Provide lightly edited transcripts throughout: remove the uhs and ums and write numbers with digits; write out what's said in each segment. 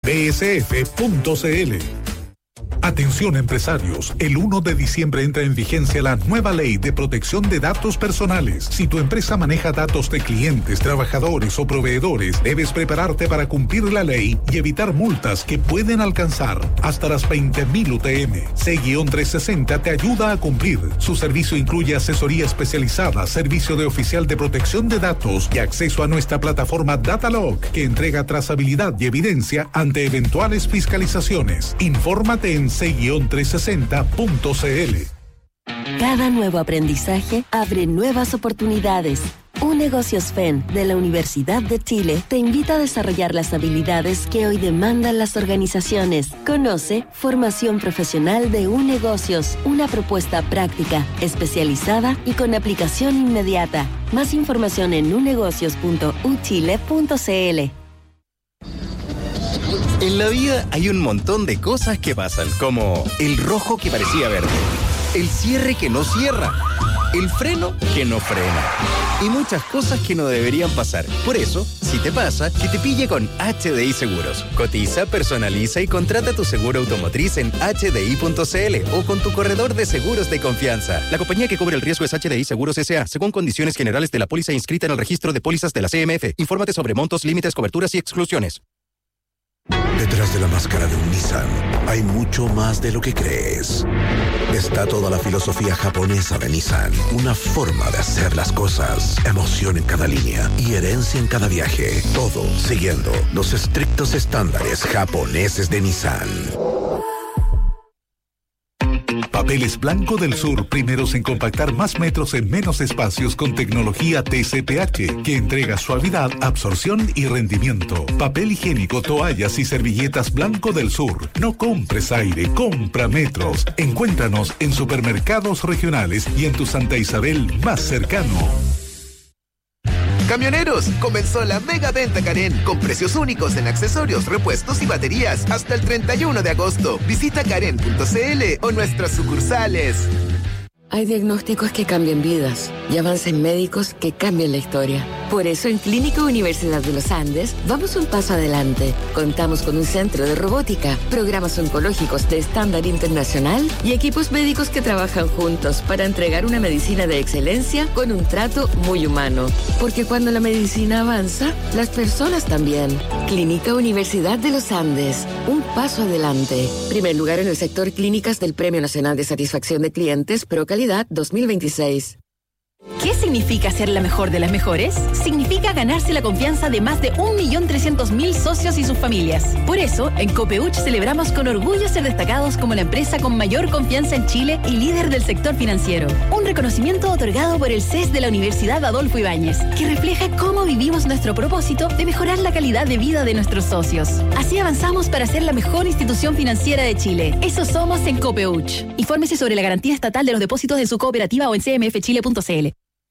bsf.cl. Atención empresarios, el 1 de diciembre entra en vigencia la nueva ley de protección de datos personales. Si tu empresa maneja datos de clientes, trabajadores o proveedores, debes prepararte para cumplir la ley y evitar multas que pueden alcanzar hasta las 20.000 UTM. C-360 te ayuda a cumplir. Su servicio incluye asesoría especializada, servicio de oficial de protección de datos y acceso a nuestra plataforma Datalog, que entrega trazabilidad y evidencia ante eventuales fiscalizaciones. Infórmate en c-360.cl. Cada nuevo aprendizaje abre nuevas oportunidades. UNegocios FEN de la Universidad de Chile te invita a desarrollar las habilidades que hoy demandan las organizaciones. Conoce Formación Profesional de UNegocios, una propuesta práctica, especializada y con aplicación inmediata. Más información en unegocios.uchile.cl. En la vida hay un montón de cosas que pasan, como el rojo que parecía verde, el cierre que no cierra, el freno que no frena y muchas cosas que no deberían pasar. Por eso, si te pasa, que te pille con HDI Seguros. Cotiza, personaliza y contrata tu seguro automotriz en hdi.cl o con tu corredor de seguros de confianza. La compañía que cubre el riesgo es HDI Seguros S.A., según condiciones generales de la póliza inscrita en el registro de pólizas de la CMF. Infórmate sobre montos, límites, coberturas y exclusiones. Detrás de la máscara de un Nissan hay mucho más de lo que crees. Está toda la filosofía japonesa de Nissan, una forma de hacer las cosas, emoción en cada línea y herencia en cada viaje. Todo siguiendo los estrictos estándares japoneses de Nissan. Papeles Blanco del Sur, primeros en compactar más metros en menos espacios con tecnología TCPH, que entrega suavidad, absorción y rendimiento. Papel higiénico, toallas y servilletas Blanco del Sur. No compres aire, compra metros. Encuéntranos en supermercados regionales y en tu Santa Isabel más cercano. Camioneros, comenzó la mega venta Karen con precios únicos en accesorios, repuestos y baterías hasta el 31 de agosto. Visita karen.cl o nuestras sucursales. Hay diagnósticos que cambian vidas y avances médicos que cambian la historia. Por eso en Clínica Universidad de los Andes vamos un paso adelante. Contamos con un centro de robótica, programas oncológicos de estándar internacional y equipos médicos que trabajan juntos para entregar una medicina de excelencia con un trato muy humano. Porque cuando la medicina avanza, las personas también. Clínica Universidad de los Andes, un paso adelante. Primer lugar en el sector clínicas del Premio Nacional de Satisfacción de Clientes ProCalidad 2026. ¿Qué significa ser la mejor de las mejores? Significa ganarse la confianza de más de 1.300.000 socios y sus familias. Por eso, en Copeuch celebramos con orgullo ser destacados como la empresa con mayor confianza en Chile y líder del sector financiero. Un reconocimiento otorgado por el CES de la Universidad Adolfo Ibáñez, que refleja cómo vivimos nuestro propósito de mejorar la calidad de vida de nuestros socios. Así avanzamos para ser la mejor institución financiera de Chile. Eso somos en Copeuch. Infórmese sobre la garantía estatal de los depósitos de su cooperativa o en cmfchile.cl.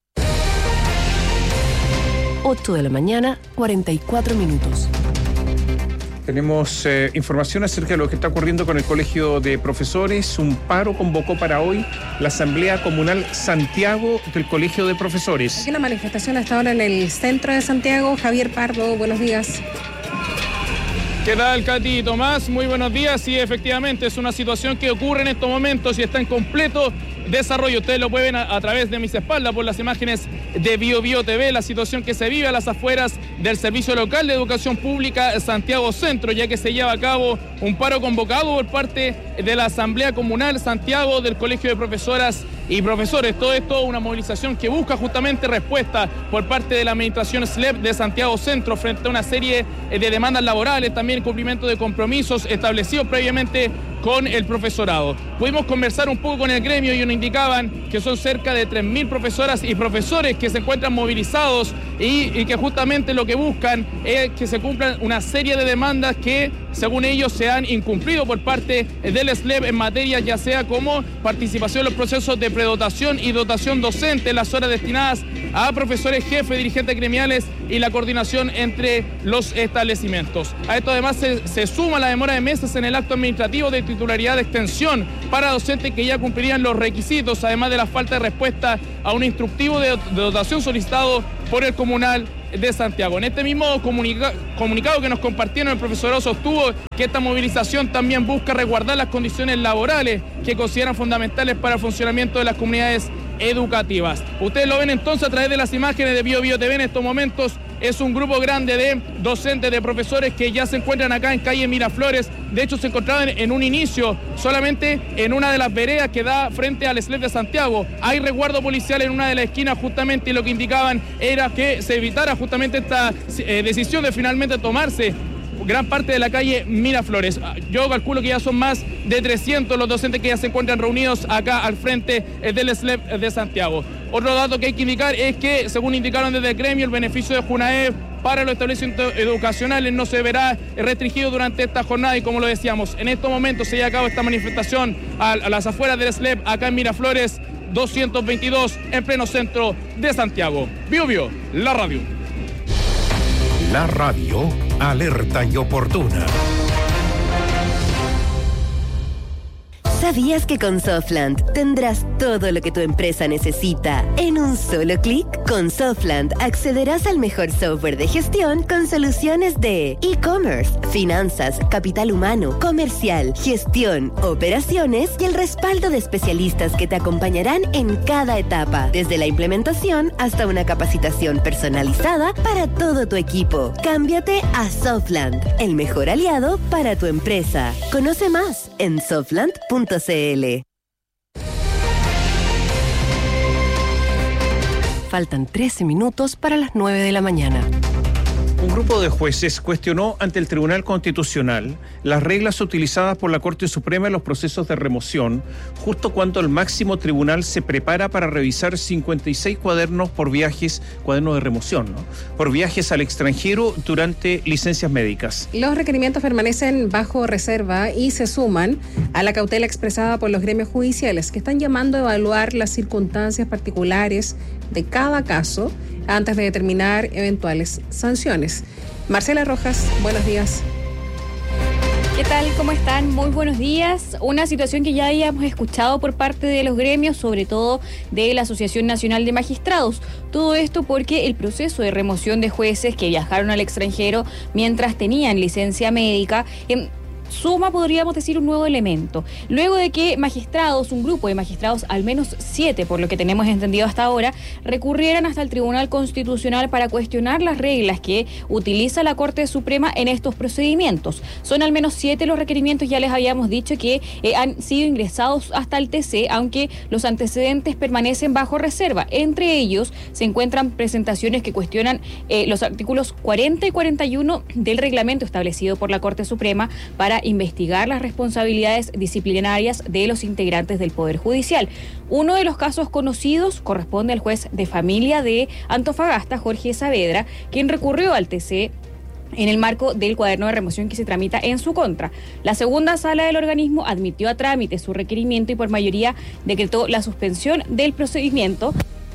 8 de la mañana, 44 minutos. Tenemos información acerca de lo que está ocurriendo con el Colegio de Profesores. Un paro convocó para hoy la Asamblea Comunal Santiago del Colegio de Profesores. Aquí la manifestación hasta ahora en el centro de Santiago. Javier Pardo, buenos días. ¿Qué tal, Katy y Tomás? Muy buenos días. Sí, efectivamente, es una situación que ocurre en estos momentos y está en completo desarrollo. Ustedes lo pueden a través de mis espaldas por las imágenes de BioBio TV, la situación que se vive a las afueras del Servicio Local de Educación Pública Santiago Centro, ya que se lleva a cabo un paro convocado por parte de la Asamblea Comunal Santiago del Colegio de Profesoras y Profesores. Todo esto una movilización que busca justamente respuesta por parte de la Administración SLEP de Santiago Centro frente a una serie de demandas laborales, también cumplimiento de compromisos establecidos previamente con el profesorado. Pudimos conversar un poco con el gremio y nos indicaban que son cerca de 3.000 profesoras y profesores que se encuentran movilizados y que justamente lo que buscan es que se cumplan una serie de demandas que, según ellos, se han incumplido por parte del SLEP en materia ya sea como participación en los procesos de predotación y dotación docente, las horas destinadas a profesores jefes, dirigentes gremiales y la coordinación entre los establecimientos. A esto además se suma la demora de meses en el acto administrativo de titularidad de extensión para docentes que ya cumplirían los requisitos, además de la falta de respuesta a un instructivo de dotación solicitado por el comunal de Santiago. En este mismo comunicado que nos compartieron, el profesorado sostuvo que esta movilización también busca resguardar las condiciones laborales que consideran fundamentales para el funcionamiento de las comunidades educativas. Ustedes lo ven entonces a través de las imágenes de Bio Bio TV en estos momentos. Es un grupo grande de docentes, de profesores que ya se encuentran acá en calle Miraflores. De hecho, se encontraban en un inicio solamente en una de las veredas que da frente al SLEP de Santiago. Hay resguardo policial en una de las esquinas justamente, y lo que indicaban era que se evitara justamente esta decisión de finalmente tomarse gran parte de la calle Miraflores. Yo calculo que ya son más de 300 los docentes que ya se encuentran reunidos acá al frente del SLEP de Santiago. Otro dato que hay que indicar es que, según indicaron desde el gremio, el beneficio de Junaed para los establecimientos educacionales no se verá restringido durante esta jornada, y como lo decíamos, en estos momentos se lleva a cabo esta manifestación a las afueras del SLEP, acá en Miraflores 222, en pleno centro de Santiago. Bio Bio, la radio. La radio, alerta y oportuna. ¿Sabías que con Softland tendrás todo lo que tu empresa necesita en un solo clic? Con Softland accederás al mejor software de gestión con soluciones de e-commerce, finanzas, capital humano, comercial, gestión, operaciones y el respaldo de especialistas que te acompañarán en cada etapa, desde la implementación hasta una capacitación personalizada para todo tu equipo. Cámbiate a Softland, el mejor aliado para tu empresa. Conoce más en softland.cl. Faltan 13 minutos para las 9 de la mañana. Un grupo de jueces cuestionó ante el Tribunal Constitucional las reglas utilizadas por la Corte Suprema en los procesos de remoción, justo cuando el máximo tribunal se prepara para revisar 56 cuadernos de remoción, ¿no? Por viajes al extranjero durante licencias médicas. Los requerimientos permanecen bajo reserva y se suman a la cautela expresada por los gremios judiciales, que están llamando a evaluar las circunstancias particulares de cada caso antes de determinar eventuales sanciones. Marcela Rojas, buenos días. ¿Qué tal? ¿Cómo están? Muy buenos días. Una situación que ya habíamos escuchado por parte de los gremios, sobre todo de la Asociación Nacional de Magistrados. Todo esto porque el proceso de remoción de jueces que viajaron al extranjero mientras tenían licencia médica suma, podríamos decir, un nuevo elemento. Luego de que magistrados, un grupo de magistrados, al menos 7, por lo que tenemos entendido hasta ahora, recurrieran hasta el Tribunal Constitucional para cuestionar las reglas que utiliza la Corte Suprema en estos procedimientos. Son al menos 7 los requerimientos, ya les habíamos dicho que han sido ingresados hasta el TC, aunque los antecedentes permanecen bajo reserva. Entre ellos se encuentran presentaciones que cuestionan los artículos 40 y 41 del reglamento establecido por la Corte Suprema para investigar las responsabilidades disciplinarias de los integrantes del Poder Judicial. Uno de los casos conocidos corresponde al juez de familia de Antofagasta, Jorge Saavedra, quien recurrió al TC en el marco del cuaderno de remoción que se tramita en su contra. La segunda sala del organismo admitió a trámite su requerimiento y por mayoría decretó la suspensión del procedimiento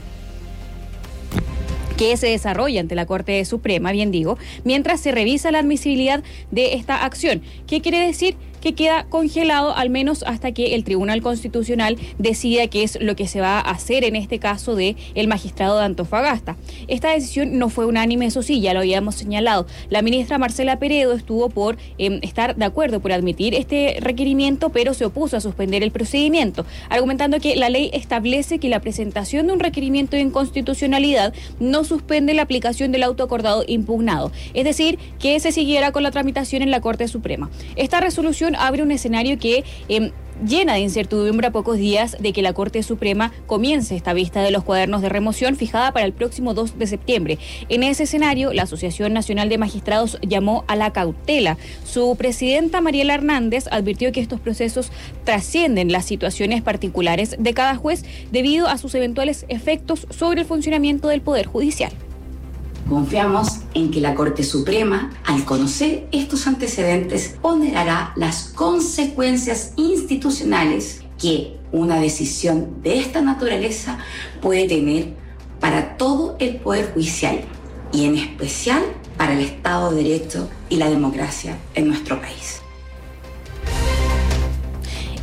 que se desarrolla ante la Corte Suprema, bien digo, mientras se revisa la admisibilidad de esta acción. ¿Qué quiere decir? Que queda congelado al menos hasta que el Tribunal Constitucional decida qué es lo que se va a hacer en este caso de el magistrado de Antofagasta. Esta decisión no fue unánime, eso sí, ya lo habíamos señalado. La ministra Marcela Peredo estuvo por estar de acuerdo por admitir este requerimiento, pero se opuso a suspender el procedimiento, argumentando que la ley establece que la presentación de un requerimiento de inconstitucionalidad no suspende la aplicación del auto acordado impugnado, es decir, que se siguiera con la tramitación en la Corte Suprema. Esta resolución abre un escenario que llena de incertidumbre a pocos días de que la Corte Suprema comience esta vista de los cuadernos de remoción fijada para el próximo 2 de septiembre. En ese escenario, la Asociación Nacional de Magistrados llamó a la cautela. Su presidenta, Mariela Hernández, advirtió que estos procesos trascienden las situaciones particulares de cada juez debido a sus eventuales efectos sobre el funcionamiento del Poder Judicial. Confiamos en que la Corte Suprema, al conocer estos antecedentes, ponderará las consecuencias institucionales que una decisión de esta naturaleza puede tener para todo el Poder Judicial y en especial para el Estado de Derecho y la democracia en nuestro país.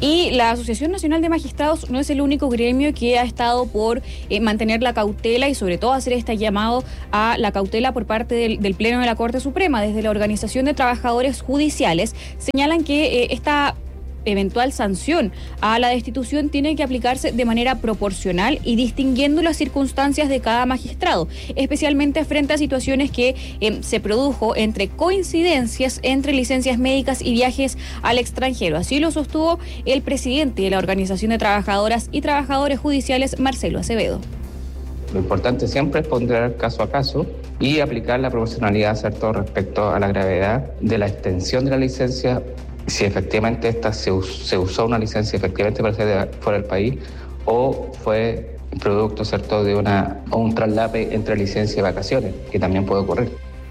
Y la Asociación Nacional de Magistrados no es el único gremio que ha estado por mantener la cautela y sobre todo hacer este llamado a la cautela por parte del Pleno de la Corte Suprema. Desde la Organización de Trabajadores Judiciales señalan que esta eventual sanción a la destitución tiene que aplicarse de manera proporcional y distinguiendo las circunstancias de cada magistrado, especialmente frente a situaciones que se produjo entre coincidencias entre licencias médicas y viajes al extranjero. Así lo sostuvo el presidente de la Organización de Trabajadoras y Trabajadores Judiciales, Marcelo Acevedo. Lo importante siempre es ponderar caso a caso y aplicar la proporcionalidad, ¿cierto?, respecto a la gravedad de la extensión de la licencia. Si efectivamente esta se usó una licencia efectivamente para ser fuera del país o fue producto, ¿cierto?, de un traslape entre licencia y vacaciones, que también puede ocurrir.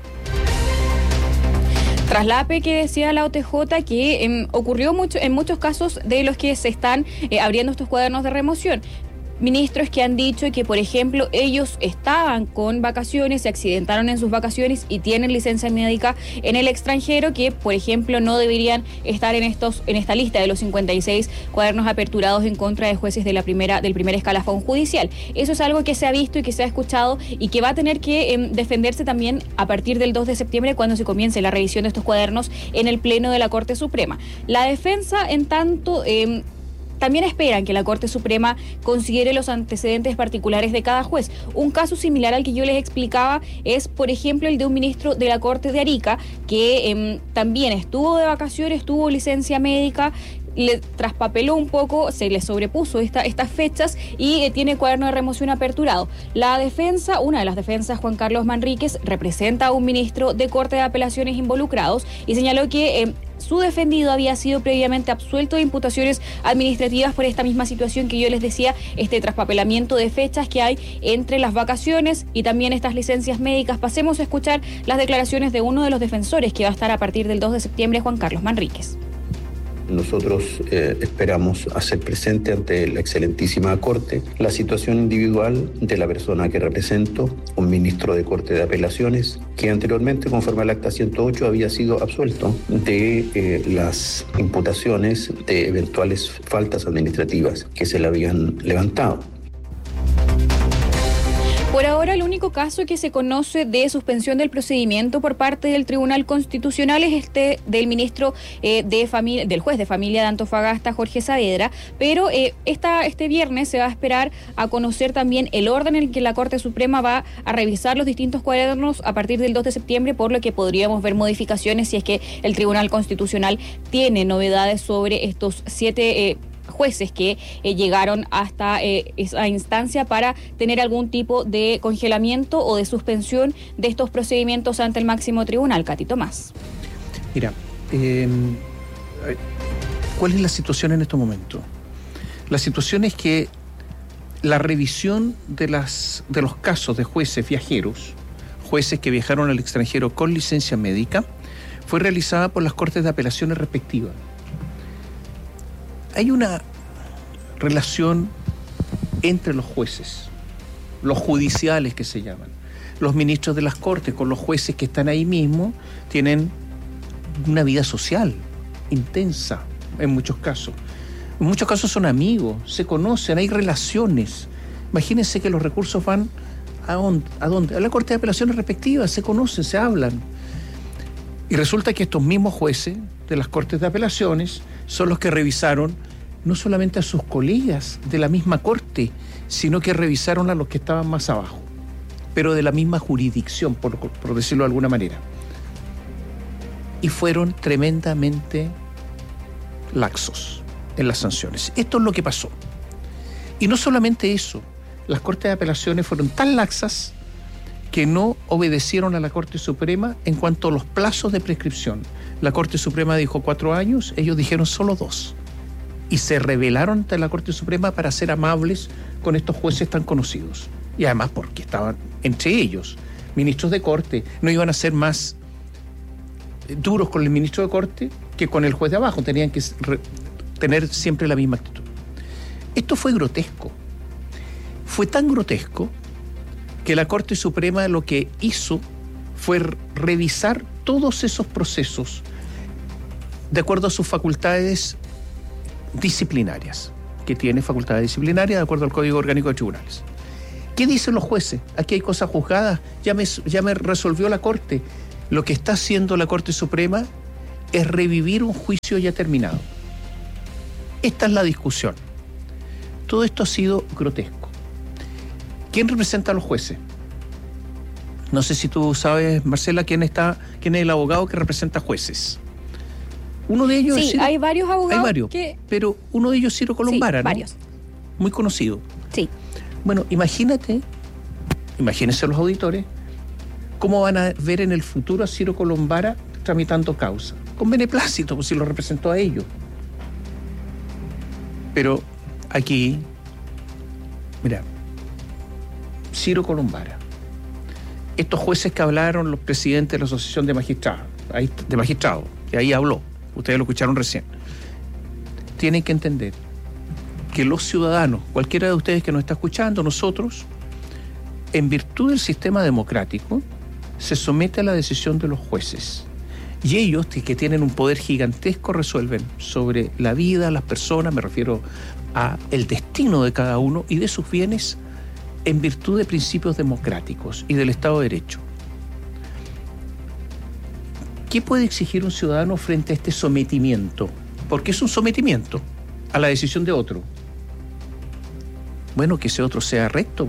Traslape que decía la OTJ que ocurrió en muchos casos de los que se están abriendo estos cuadernos de remoción. Ministros que han dicho que, por ejemplo, ellos estaban con vacaciones, se accidentaron en sus vacaciones y tienen licencia médica en el extranjero, que, por ejemplo, no deberían estar en esta lista de los 56 cuadernos aperturados en contra de jueces del primer escalafón judicial. Eso es algo que se ha visto y que se ha escuchado y que va a tener que defenderse también a partir del 2 de septiembre, cuando se comience la revisión de estos cuadernos en el Pleno de la Corte Suprema. La defensa, en tanto, también esperan que la Corte Suprema considere los antecedentes particulares de cada juez. Un caso similar al que yo les explicaba es, por ejemplo, el de un ministro de la Corte de Arica, que también estuvo de vacaciones, tuvo licencia médica, le traspapeló un poco, se le sobrepuso estas fechas y tiene cuaderno de remoción aperturado. La defensa, una de las defensas, Juan Carlos Manríquez, representa a un ministro de Corte de Apelaciones involucrados y señaló que su defendido había sido previamente absuelto de imputaciones administrativas por esta misma situación que yo les decía, este traspapelamiento de fechas que hay entre las vacaciones y también estas licencias médicas. Pasemos a escuchar las declaraciones de uno de los defensores que va a estar a partir del 2 de septiembre, Juan Carlos Manríquez. Nosotros esperamos hacer presente ante la excelentísima Corte la situación individual de la persona que represento, un ministro de Corte de Apelaciones, que anteriormente, conforme al acta 108, había sido absuelto de las imputaciones de eventuales faltas administrativas que se le habían levantado. Por ahora, el único caso que se conoce de suspensión del procedimiento por parte del Tribunal Constitucional es este del ministro del juez de familia de Antofagasta, Jorge Saavedra, pero este viernes se va a esperar a conocer también el orden en el que la Corte Suprema va a revisar los distintos cuadernos a partir del 2 de septiembre, por lo que podríamos ver modificaciones si es que el Tribunal Constitucional tiene novedades sobre estos 7 jueces que llegaron hasta esa instancia para tener algún tipo de congelamiento o de suspensión de estos procedimientos ante el máximo tribunal. Cati Tomás. Mira, ¿cuál es la situación en estos momentos? La situación es que la revisión de los casos de jueces viajeros, jueces que viajaron al extranjero con licencia médica, fue realizada por las Cortes de Apelaciones respectivas. Hay una relación entre los jueces, los judiciales que se llaman, los ministros de las Cortes con los jueces que están ahí mismo, tienen una vida social intensa en muchos casos. En muchos casos son amigos, se conocen, hay relaciones. Imagínense que los recursos van ¿a dónde? A la Corte de Apelaciones respectivas, se conocen, se hablan. Y resulta que estos mismos jueces de las Cortes de Apelaciones son los que revisaron no solamente a sus colegas de la misma corte, sino que revisaron a los que estaban más abajo, pero de la misma jurisdicción, por decirlo de alguna manera. Y fueron tremendamente laxos en las sanciones. Esto es lo que pasó. Y no solamente eso, las Cortes de Apelaciones fueron tan laxas que no obedecieron a la Corte Suprema en cuanto a los plazos de prescripción. La Corte Suprema dijo 4 años, ellos dijeron solo 2. Y se rebelaron ante la Corte Suprema para ser amables con estos jueces tan conocidos. Y además porque estaban entre ellos, ministros de Corte, no iban a ser más duros con el ministro de Corte que con el juez de abajo, tenían que tener siempre la misma actitud. Esto fue grotesco. Fue tan grotesco que la Corte Suprema lo que hizo fue revisar todos esos procesos de acuerdo a sus facultades disciplinarias, que tiene facultades disciplinarias de acuerdo al Código Orgánico de Tribunales. ¿Qué dicen los jueces? Aquí hay cosas juzgadas, ya me resolvió la Corte. Lo que está haciendo la Corte Suprema es revivir un juicio ya terminado. Esta es la discusión. Todo esto ha sido grotesco. ¿Quién representa a los jueces? No sé si tú sabes, Marcela, quién es el abogado que representa jueces. Uno de ellos sí, hay varios abogados. Hay varios, pero uno de ellos es Ciro Colombara, sí, ¿no? Varios. Muy conocido. Sí. Bueno, imagínense los auditores, cómo van a ver en el futuro a Ciro Colombara tramitando causa. Con beneplácito, pues si lo representó a ellos. Pero aquí, mira, Ciro Colombara. Estos jueces que hablaron, los presidentes de la Asociación de Magistrados, y ahí habló, ustedes lo escucharon recién, tienen que entender que los ciudadanos, cualquiera de ustedes que nos está escuchando, nosotros, en virtud del sistema democrático, se somete a la decisión de los jueces. Y ellos, que tienen un poder gigantesco, resuelven sobre la vida, las personas, me refiero a el destino de cada uno y de sus bienes, en virtud de principios democráticos y del Estado de Derecho. ¿Qué puede exigir un ciudadano frente a este sometimiento? Porque es un sometimiento a la decisión de otro. Bueno, que ese otro sea recto,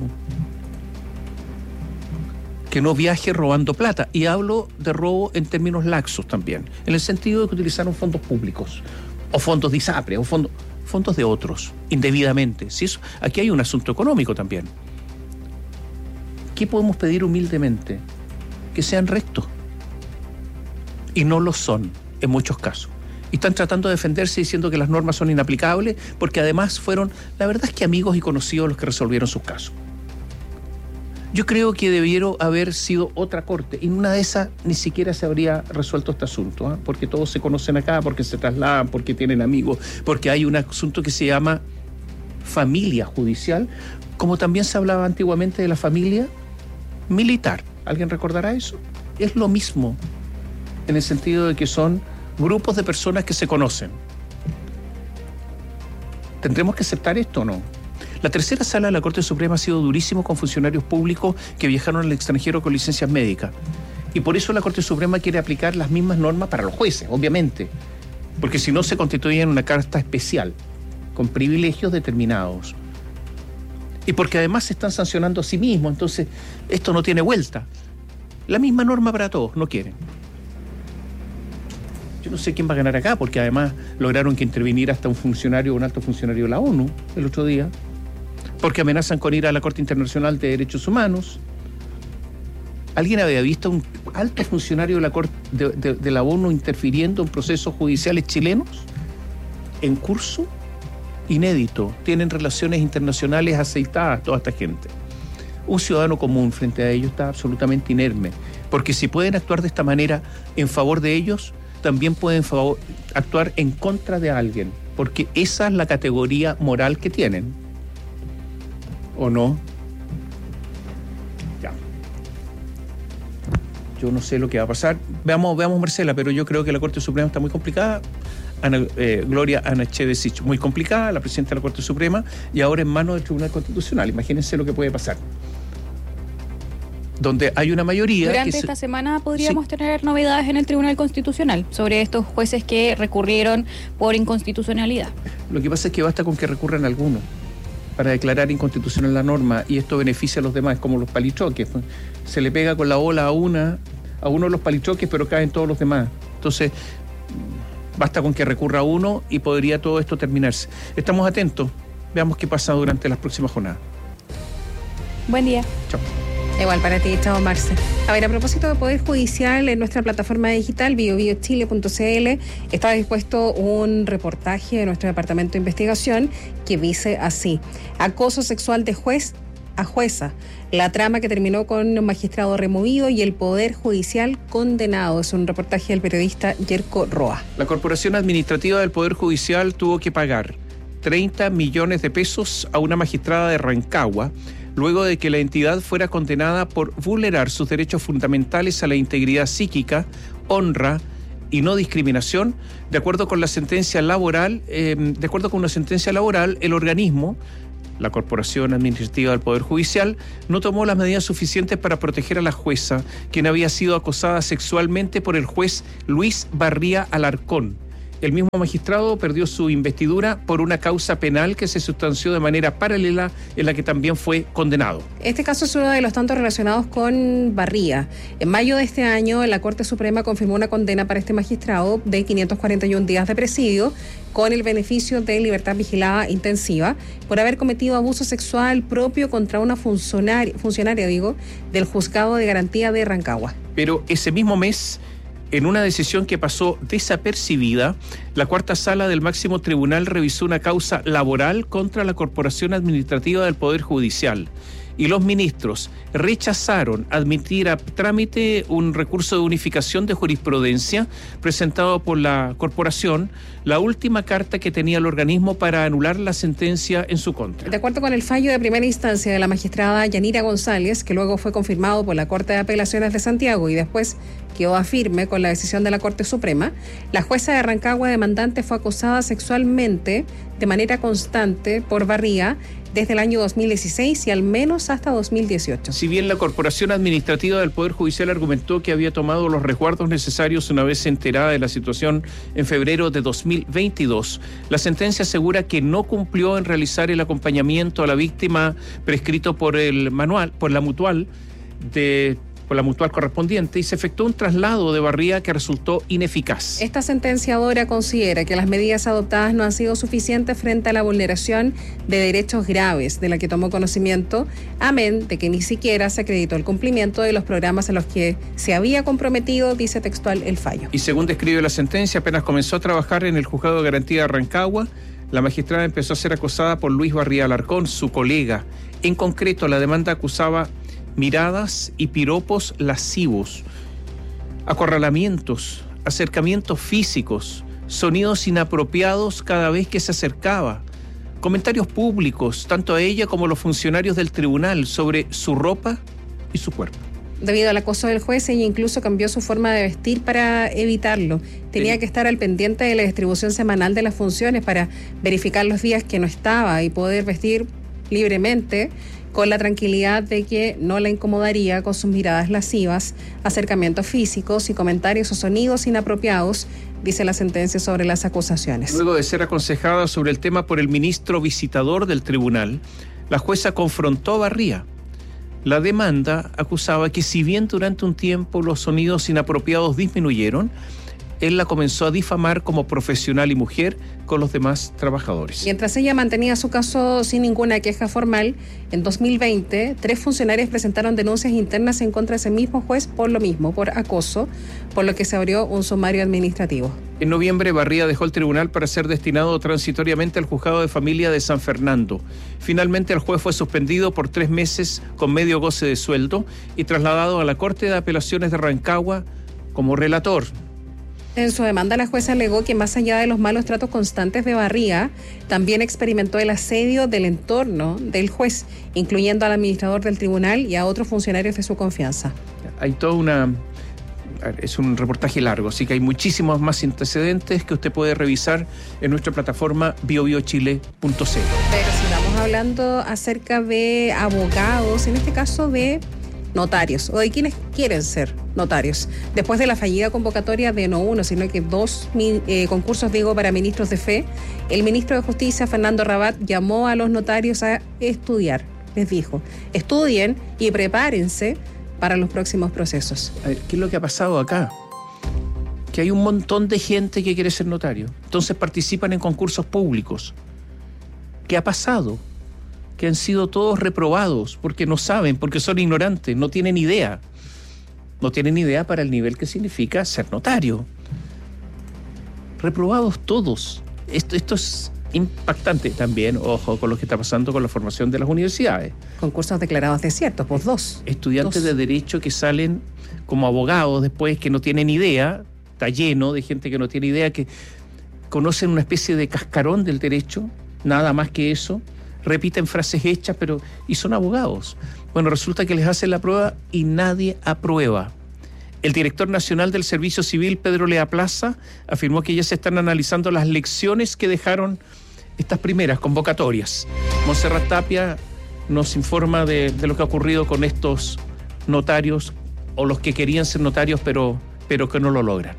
que no viaje robando plata. Y hablo de robo en términos laxos también, en el sentido de que utilizaron fondos públicos, o fondos de ISAPRE, o fondos de otros, indebidamente. ¿Sí? Aquí hay un asunto económico también. ¿Qué podemos pedir humildemente? Que sean rectos. Y no lo son, en muchos casos. Y están tratando de defenderse diciendo que las normas son inaplicables, porque además fueron, la verdad es que amigos y conocidos los que resolvieron sus casos. Yo creo que debieron haber sido otra corte, y en una de esas ni siquiera se habría resuelto este asunto, ¿eh? Porque todos se conocen acá, porque se trasladan, porque tienen amigos, porque hay un asunto que se llama familia judicial, como también se hablaba antiguamente de la familia militar. ¿Alguien recordará eso? Es lo mismo, en el sentido de que son grupos de personas que se conocen. ¿Tendremos que aceptar esto o no? La tercera sala de la Corte Suprema ha sido durísimo con funcionarios públicos que viajaron al extranjero con licencias médicas. Y por eso la Corte Suprema quiere aplicar las mismas normas para los jueces, obviamente. Porque si no se constituye en una casta especial, con privilegios determinados. Y porque además se están sancionando a sí mismos, entonces esto no tiene vuelta. La misma norma para todos, no quieren. Yo no sé quién va a ganar acá, porque además lograron que interviniera hasta un alto funcionario de la ONU el otro día, porque amenazan con ir a la Corte Internacional de Derechos Humanos. ¿Alguien había visto a un alto funcionario de la Corte de la ONU interfiriendo en procesos judiciales chilenos en curso? Inédito. Tienen relaciones internacionales aceitadas toda esta gente. Un ciudadano común frente a ellos está absolutamente inerme, porque si pueden actuar de esta manera en favor de ellos, también pueden actuar en contra de alguien, porque esa es la categoría moral que tienen. ¿O no? Ya. Yo no sé lo que va a pasar. Veamos, Marcela, pero yo creo que la Corte Suprema está muy complicada. Gloria Anachevesich, muy complicada, la presidenta de la Corte Suprema, y ahora en manos del Tribunal Constitucional. Imagínense lo que puede pasar. Donde hay una mayoría... Durante esta semana podríamos tener novedades en el Tribunal Constitucional sobre estos jueces que recurrieron por inconstitucionalidad. Lo que pasa es que basta con que recurran algunos para declarar inconstitucional la norma, y esto beneficia a los demás, como los palitroques. Se le pega con la ola a uno de los palitroques, pero caen todos los demás. Entonces, basta con que recurra uno y podría todo esto terminarse. Estamos atentos, veamos qué pasa durante las próximas jornadas. Buen día. Chao. Igual para ti, chao Marce. A ver, a propósito de Poder Judicial, en nuestra plataforma digital biobiochile.cl está dispuesto un reportaje de nuestro departamento de investigación que dice así: acoso sexual de juez a jueza, la trama que terminó con un magistrado removido y el Poder Judicial condenado. Es un reportaje del periodista Yerko Roa. La Corporación Administrativa del Poder Judicial tuvo que pagar 30 millones de pesos a una magistrada de Rancagua, luego de que la entidad fuera condenada por vulnerar sus derechos fundamentales a la integridad psíquica, honra y no discriminación. De acuerdo con una sentencia laboral, el organismo, la Corporación Administrativa del Poder Judicial, no tomó las medidas suficientes para proteger a la jueza, quien había sido acosada sexualmente por el juez Luis Barría Alarcón. El mismo magistrado perdió su investidura por una causa penal que se sustanció de manera paralela, en la que también fue condenado. Este caso es uno de los tantos relacionados con Barría. En mayo de este año, la Corte Suprema confirmó una condena para este magistrado de 541 días de presidio, con el beneficio de libertad vigilada intensiva, por haber cometido abuso sexual propio contra una funcionaria del Juzgado de Garantía de Rancagua. Pero ese mismo mes, en una decisión que pasó desapercibida, la cuarta sala del máximo tribunal revisó una causa laboral contra la Corporación Administrativa del Poder Judicial. Y los ministros rechazaron admitir a trámite un recurso de unificación de jurisprudencia presentado por la corporación, la última carta que tenía el organismo para anular la sentencia en su contra. De acuerdo con el fallo de primera instancia de la magistrada Yanira González, que luego fue confirmado por la Corte de Apelaciones de Santiago y después quedó firme con la decisión de la Corte Suprema, la jueza de Rancagua demandante fue acosada sexualmente de manera constante por Barría desde el año 2016 y al menos hasta 2018. Si bien la Corporación Administrativa del Poder Judicial argumentó que había tomado los resguardos necesarios una vez enterada de la situación en febrero de 2022, la sentencia asegura que no cumplió en realizar el acompañamiento a la víctima prescrito por la mutual correspondiente, y se efectuó un traslado de Barría que resultó ineficaz. Esta sentenciadora considera que las medidas adoptadas no han sido suficientes frente a la vulneración de derechos graves de la que tomó conocimiento, amén de que ni siquiera se acreditó el cumplimiento de los programas a los que se había comprometido, dice textual el fallo. Y según describe la sentencia, apenas comenzó a trabajar en el Juzgado de Garantía de Rancagua, la magistrada empezó a ser acosada por Luis Barría Alarcón, su colega. En concreto, la demanda acusaba miradas y piropos lascivos, acorralamientos, acercamientos físicos, sonidos inapropiados cada vez que se acercaba, comentarios públicos, tanto a ella como a los funcionarios del tribunal, sobre su ropa y su cuerpo. Debido al acoso del juez, ella incluso cambió su forma de vestir para evitarlo. Tenía que estar al pendiente de la distribución semanal de las funciones para verificar los días que no estaba y poder vestir libremente, con la tranquilidad de que no la incomodaría con sus miradas lascivas, acercamientos físicos y comentarios o sonidos inapropiados, dice la sentencia sobre las acusaciones. Luego de ser aconsejada sobre el tema por el ministro visitador del tribunal, la jueza confrontó a Barría. La demanda acusaba que si bien durante un tiempo los sonidos inapropiados disminuyeron, él la comenzó a difamar como profesional y mujer con los demás trabajadores. Mientras ella mantenía su caso sin ninguna queja formal, en 2020, 3 funcionarios presentaron denuncias internas en contra de ese mismo juez por lo mismo, por acoso, por lo que se abrió un sumario administrativo. En noviembre, Barría dejó el tribunal para ser destinado transitoriamente al Juzgado de Familia de San Fernando. Finalmente, el juez fue suspendido por 3 meses con medio goce de sueldo y trasladado a la Corte de Apelaciones de Rancagua como relator. En su demanda, la jueza alegó que más allá de los malos tratos constantes de Barría, también experimentó el asedio del entorno del juez, incluyendo al administrador del tribunal y a otros funcionarios de su confianza. Hay es un reportaje largo, así que hay muchísimos más antecedentes que usted puede revisar en nuestra plataforma biobiochile.cl. Pero si estamos hablando acerca de abogados, en este caso de notarios, o de quienes quieren ser notarios. Después de la fallida convocatoria de no uno, sino que 2 concursos, para ministros de fe, el ministro de Justicia, Fernando Rabat, llamó a los notarios a estudiar. Les dijo, estudien y prepárense para los próximos procesos. A ver, ¿qué es lo que ha pasado acá? Que hay un montón de gente que quiere ser notario. Entonces participan en concursos públicos. ¿Qué ha pasado? Que han sido todos reprobados porque no saben, porque son ignorantes, no tienen idea. No tienen idea para el nivel que significa ser notario. Reprobados todos. Esto es impactante también, ojo, con lo que está pasando con la formación de las universidades. Concursos declarados desiertos, por 2. Estudiantes de derecho que salen como abogados después, que no tienen idea, está lleno de gente que no tiene idea, que conocen una especie de cascarón del derecho, nada más que eso, repiten frases hechas, y son abogados. Bueno, resulta que les hacen la prueba y nadie aprueba. El director nacional del Servicio Civil, Pedro Lea Plaza, afirmó que ya se están analizando las lecciones que dejaron estas primeras convocatorias. Montserrat Tapia nos informa de lo que ha ocurrido con estos notarios, o los que querían ser notarios pero que no lo logran.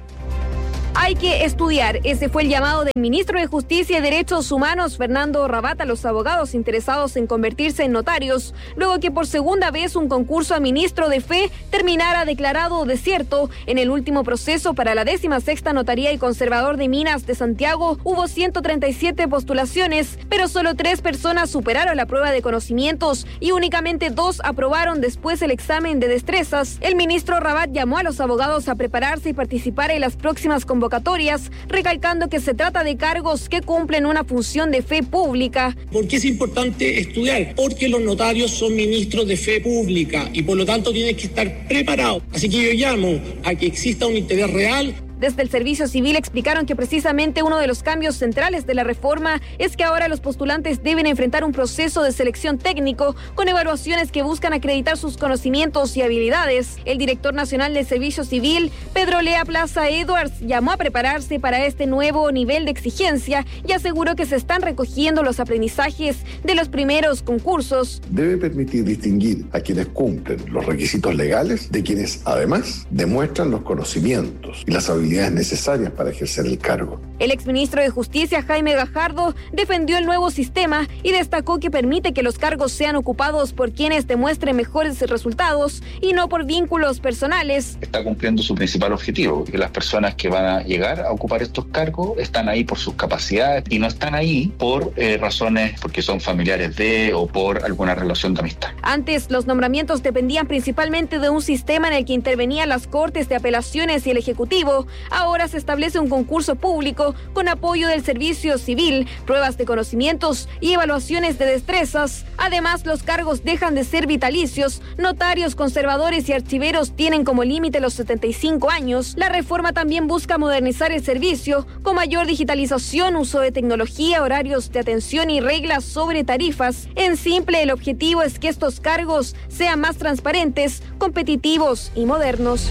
Hay que estudiar. Ese fue el llamado del ministro de Justicia y Derechos Humanos, Fernando Rabat, a los abogados interesados en convertirse en notarios, luego que por segunda vez un concurso a ministro de fe terminara declarado desierto. En el último proceso para la 16ª Notaría y Conservador de Minas de Santiago hubo 137 postulaciones, pero solo 3 personas superaron la prueba de conocimientos y únicamente 2 aprobaron después el examen de destrezas. El ministro Rabat llamó a los abogados a prepararse y participar en las próximas convocatorias, recalcando que se trata de cargos que cumplen una función de fe pública. ¿Por qué es importante estudiar? Porque los notarios son ministros de fe pública y por lo tanto tienen que estar preparados. Así que yo llamo a que exista un interés real. Desde el Servicio Civil explicaron que precisamente uno de los cambios centrales de la reforma es que ahora los postulantes deben enfrentar un proceso de selección técnico con evaluaciones que buscan acreditar sus conocimientos y habilidades. El director nacional del Servicio Civil, Pedro Lea Plaza Edwards, llamó a prepararse para este nuevo nivel de exigencia y aseguró que se están recogiendo los aprendizajes de los primeros concursos. Debe permitir distinguir a quienes cumplen los requisitos legales de quienes además demuestran los conocimientos y las habilidades necesarias para ejercer el cargo. El exministro de Justicia, Jaime Gajardo, defendió el nuevo sistema y destacó que permite que los cargos sean ocupados por quienes demuestren mejores resultados y no por vínculos personales. Está cumpliendo su principal objetivo, que las personas que van a llegar a ocupar estos cargos están ahí por sus capacidades y no están ahí por razones porque son familiares de o por alguna relación de amistad. Antes, los nombramientos dependían principalmente de un sistema en el que intervenían las Cortes de Apelaciones y el Ejecutivo. Ahora se establece un concurso público con apoyo del Servicio Civil, pruebas de conocimientos y evaluaciones de destrezas. Además, los cargos dejan de ser vitalicios. Notarios, conservadores y archiveros tienen como límite los 75 años. La reforma también busca modernizar el servicio con mayor digitalización, uso de tecnología, horarios de atención y reglas sobre tarifas. En simple, el objetivo es que estos cargos sean más transparentes, competitivos y modernos.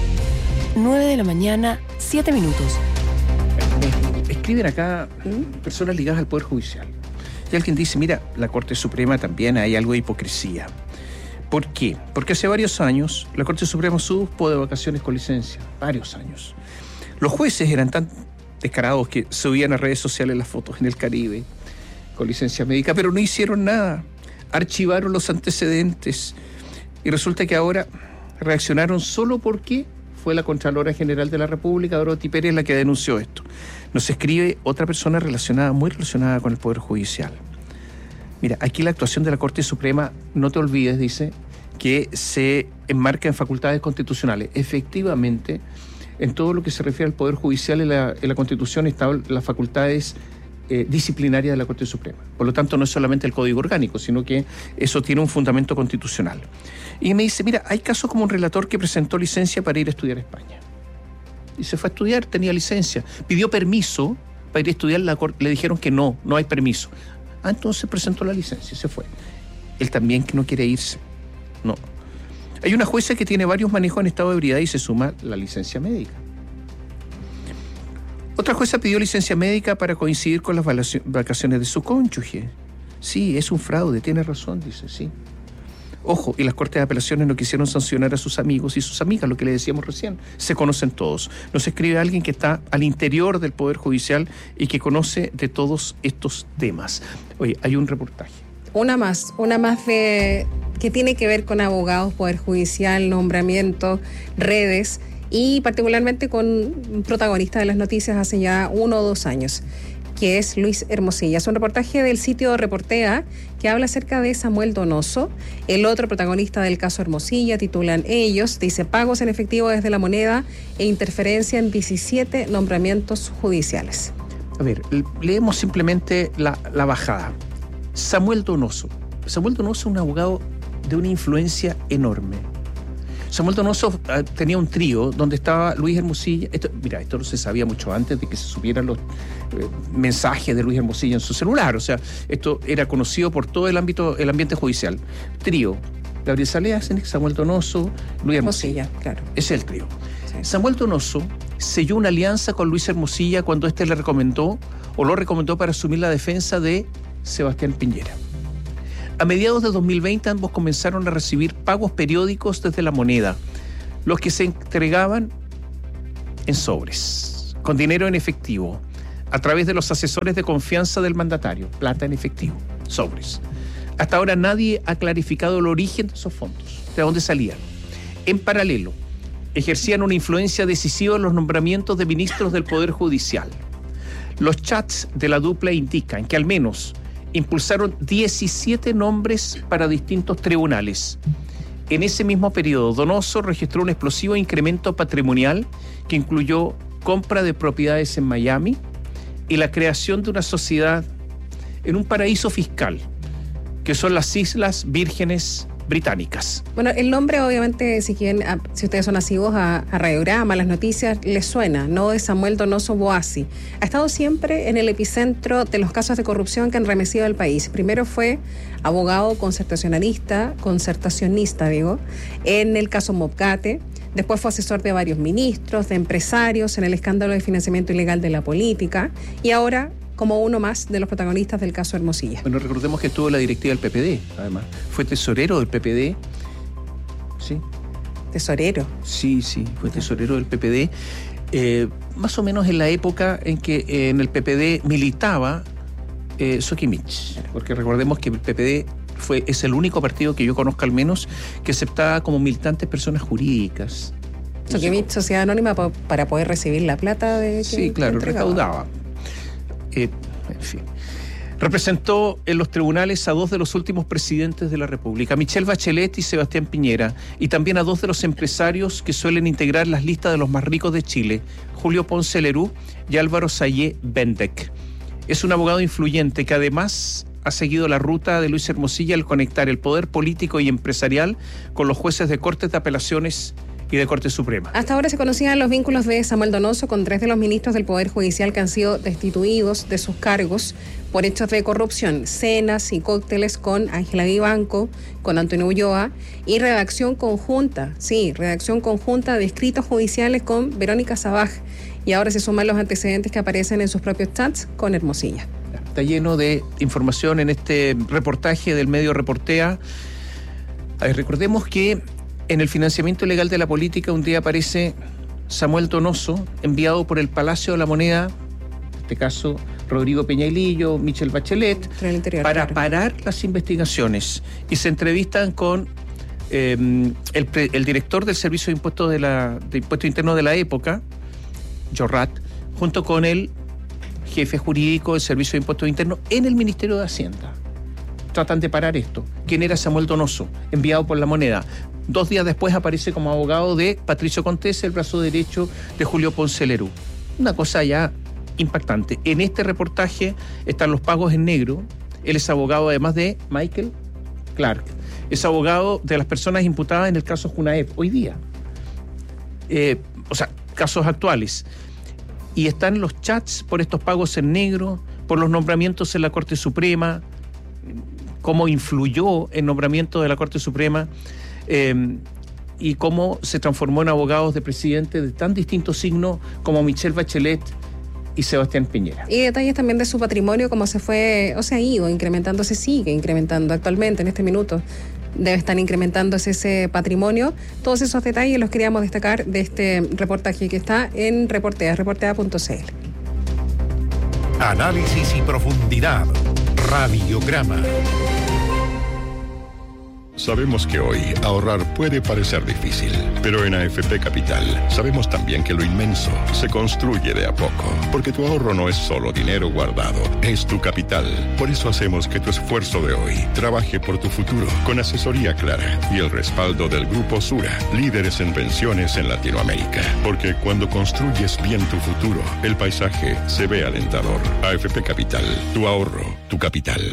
9 de la mañana, 7 minutos. Escriben acá personas ligadas al Poder Judicial. Y alguien dice, mira, la Corte Suprema también hay algo de hipocresía. ¿Por qué? Porque hace varios años la Corte Suprema supo de vacaciones con licencia. Varios años. Los jueces eran tan descarados que subían a redes sociales las fotos en el Caribe con licencia médica, pero no hicieron nada. Archivaron los antecedentes. Y resulta que ahora reaccionaron solo porque fue la Contralora General de la República, Dorothy Pérez, la que denunció esto. Nos escribe otra persona muy relacionada con el Poder Judicial. Mira, aquí la actuación de la Corte Suprema, no te olvides, dice, que se enmarca en facultades constitucionales. Efectivamente, en todo lo que se refiere al Poder Judicial, en la Constitución están las facultades disciplinarias de la Corte Suprema. Por lo tanto, no es solamente el Código Orgánico, sino que eso tiene un fundamento constitucional. Y me dice, mira, hay casos como un relator que presentó licencia para ir a estudiar a España. Y se fue a estudiar, tenía licencia. Pidió permiso para ir a estudiar, le dijeron que no hay permiso. Entonces presentó la licencia y se fue. Él también que no quiere irse. No. Hay una jueza que tiene varios manejos en estado de ebriedad y se suma la licencia médica. Otra jueza pidió licencia médica para coincidir con las vacaciones de su cónyuge. Sí, es un fraude, tiene razón, dice, sí. Ojo, y las Cortes de Apelaciones no quisieron sancionar a sus amigos y sus amigas, lo que le decíamos recién. Se conocen todos. Nos escribe alguien que está al interior del Poder Judicial y que conoce de todos estos temas. Oye, hay un reportaje. Una más que tiene que ver con abogados, Poder Judicial, nombramiento, redes y particularmente con un protagonista de las noticias hace ya 1 o 2 años, que es Luis Hermosilla. Es un reportaje del sitio Reportea que habla acerca de Samuel Donoso, el otro protagonista del caso Hermosilla. Titulan ellos, dice, pagos en efectivo desde la moneda e interferencia en 17 nombramientos judiciales. A ver, leemos simplemente la bajada. Samuel Donoso es un abogado de una influencia enorme. Samuel Donoso tenía un trío donde estaba Luis Hermosilla. Esto no se sabía mucho antes de que se supieran los mensajes de Luis Hermosilla en su celular. O sea, esto era conocido por todo el ambiente judicial. Trío: Gabriel Saleas, Samuel Donoso, Luis Hermosilla. Claro. Ese es el trío. Sí. Samuel Donoso selló una alianza con Luis Hermosilla cuando éste lo recomendó para asumir la defensa de Sebastián Piñera. A mediados de 2020 ambos comenzaron a recibir pagos periódicos desde La Moneda, los que se entregaban en sobres, con dinero en efectivo, a través de los asesores de confianza del mandatario, plata en efectivo, sobres. Hasta ahora nadie ha clarificado el origen de esos fondos, de dónde salían. En paralelo, ejercían una influencia decisiva en los nombramientos de ministros del Poder Judicial. Los chats de la dupla indican que al menos impulsaron 17 nombres para distintos tribunales. En ese mismo periodo, Donoso registró un explosivo incremento patrimonial que incluyó compra de propiedades en Miami y la creación de una sociedad en un paraíso fiscal, que son las Islas Vírgenes Británicas. Bueno, el nombre obviamente, si ustedes son nacidos a Radiograma, las noticias, les suena, ¿no? De Samuel Donoso Boasi. Ha estado siempre en el epicentro de los casos de corrupción que han remecido al país. Primero fue abogado concertacionista, en el caso Mobgate. Después fue asesor de varios ministros, de empresarios, en el escándalo de financiamiento ilegal de la política. Y ahora, como uno más de los protagonistas del caso Hermosilla. Bueno, recordemos que estuvo en la directiva del PPD, además. Fue tesorero del PPD. ¿Sí? ¿Tesorero? Sí, fue tesorero del PPD. Más o menos en la época en que en el PPD militaba Sokimich. Porque recordemos que el PPD es el único partido que yo conozco al menos que aceptaba como militantes personas jurídicas. Sokimich, sociedad anónima para poder recibir la plata de... Sí, claro, recaudaba. En fin. Representó en los tribunales a 2 de los últimos presidentes de la República, Michelle Bachelet y Sebastián Piñera, y también a 2 de los empresarios que suelen integrar las listas de los más ricos de Chile, Julio Ponce Lerú y Álvaro Sayé Bendek. Es un abogado influyente que además ha seguido la ruta de Luis Hermosilla al conectar el poder político y empresarial con los jueces de Cortes de Apelaciones y de Corte Suprema. Hasta ahora se conocían los vínculos de Samuel Donoso con 3 de los ministros del Poder Judicial que han sido destituidos de sus cargos por hechos de corrupción, cenas y cócteles con Ángela Vivanco, con Antonio Ulloa y redacción conjunta de escritos judiciales con Verónica Sabaj. Y ahora se suman los antecedentes que aparecen en sus propios chats con Hermosilla. Está lleno de información en este reportaje del medio Reportea. Recordemos que en el financiamiento ilegal de la política un día aparece Samuel Donoso, enviado por el Palacio de la Moneda, en este caso Rodrigo Peñailillo, Michelle Bachelet, para parar las investigaciones. Y se entrevistan con el director del Servicio de Impuestos de Impuesto Interno de la época, Jorrat, junto con el jefe jurídico del Servicio de Impuestos Internos en el Ministerio de Hacienda. Tratan de parar esto. ¿Quién era Samuel Donoso? Enviado por La Moneda. 2 días después aparece como abogado de Patricio Contés, el brazo derecho de Julio Ponce Lerú. Una cosa ya impactante. En este reportaje están los pagos en negro. Él es abogado además de Michael Clark. Es abogado de las personas imputadas en el caso Junaep hoy día. Casos actuales. Y están los chats por estos pagos en negro, por los nombramientos en la Corte Suprema, cómo influyó el nombramiento de la Corte Suprema y cómo se transformó en abogados de presidentes de tan distintos signos como Michelle Bachelet y Sebastián Piñera. Y detalles también de su patrimonio, cómo se ha ido incrementando, se sigue incrementando actualmente en este minuto. Debe estar incrementándose ese patrimonio. Todos esos detalles los queríamos destacar de este reportaje que está en reportea.cl. Análisis y profundidad. Radiograma. Sabemos que hoy ahorrar puede parecer difícil, pero en AFP Capital sabemos también que lo inmenso se construye de a poco, porque tu ahorro no es solo dinero guardado, es tu capital. Por eso hacemos que tu esfuerzo de hoy trabaje por tu futuro, con asesoría clara y el respaldo del Grupo Sura, líderes en pensiones en Latinoamérica. Porque cuando construyes bien tu futuro, el paisaje se ve alentador. AFP Capital, tu ahorro, tu capital.